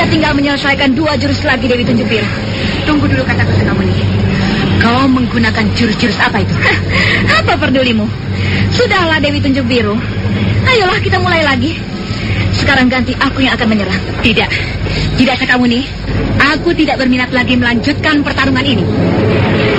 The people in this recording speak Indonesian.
tinggal menyelesaikan 2 jurus lagi, Dewi Tunjung Biru. Tunggu dulu kataku Sekamuni. Kau menggunakan jurus-jurus apa itu? Apa pedulimu? Sudahlah, Dewi Tunjung Biru. Ayolah kita mulai lagi. Sekarang ganti aku yang akan menyerang. Tidak Sekamuni. Aku tidak berminat lagi melanjutkan pertarungan ini.